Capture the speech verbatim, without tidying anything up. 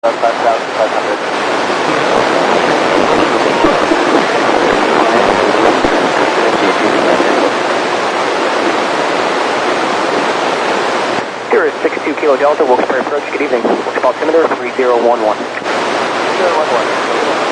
five thousand five hundred. Here is six two Kilo Delta, Wilkes-Barre approach, good evening. Wilkes altimeter three zero one one. three zero one one.